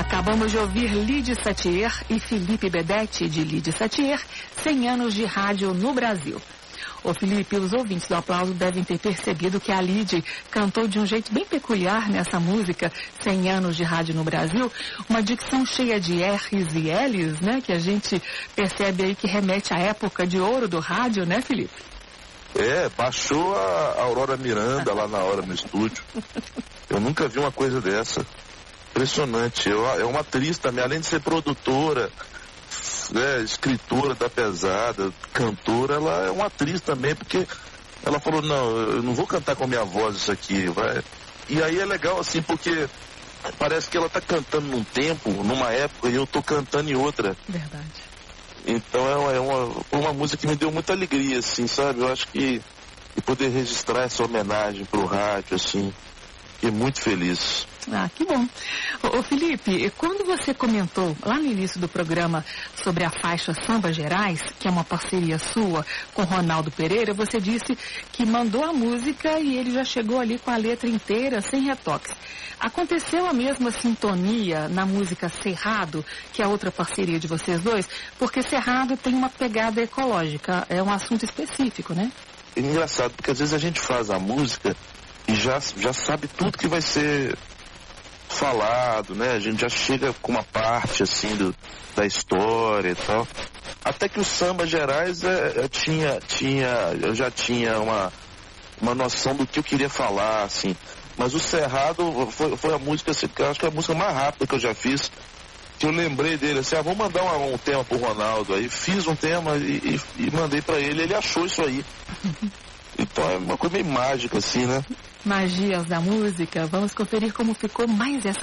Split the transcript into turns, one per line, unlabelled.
Acabamos de ouvir Lydie Satier e Felipe Bedetti, de Lydie Satier, 100 anos de rádio no Brasil. Ô Felipe, os ouvintes do Aplauso devem ter percebido que a Lydie cantou de um jeito bem peculiar nessa música, 100 anos de rádio no Brasil, uma dicção cheia de R's e L's, né, que a gente percebe aí que remete à época de ouro do rádio, né, Felipe?
Baixou a Aurora Miranda lá na hora no estúdio. Eu nunca vi uma coisa dessa. Impressionante. É uma atriz também, além de ser produtora, escritora da pesada, cantora, ela é uma atriz também, porque ela falou, não, eu não vou cantar com a minha voz isso aqui, vai. E aí é legal assim, porque parece que ela tá cantando num tempo, numa época, e eu tô cantando em outra.
Verdade.
Então é uma música que me deu muita alegria, assim, sabe? Eu acho que poder registrar essa homenagem pro rádio, assim, fiquei muito feliz.
Ah, que bom. Ô Felipe, quando você comentou lá no início do programa sobre a faixa Samba Gerais, que é uma parceria sua com Ronaldo Pereira, você disse que mandou a música e ele já chegou ali com a letra inteira, sem retoques. Aconteceu a mesma sintonia na música Cerrado, que é outra parceria de vocês dois? Porque Cerrado tem uma pegada ecológica, é um assunto específico, né?
É engraçado, porque às vezes a gente faz a música e já sabe tudo que vai ser falado, né? A gente já chega com uma parte assim da história e tal. Até que o Samba Gerais eu já tinha uma noção do que eu queria falar, assim. Mas o Cerrado foi a música, assim, que eu acho que é a música mais rápida que eu já fiz. Que eu lembrei dele, assim, vamos mandar um tema pro Ronaldo. Aí fiz um tema e mandei pra ele, ele achou isso aí. Então é uma coisa meio mágica, assim, né?
Magias da música. Vamos conferir como ficou mais essa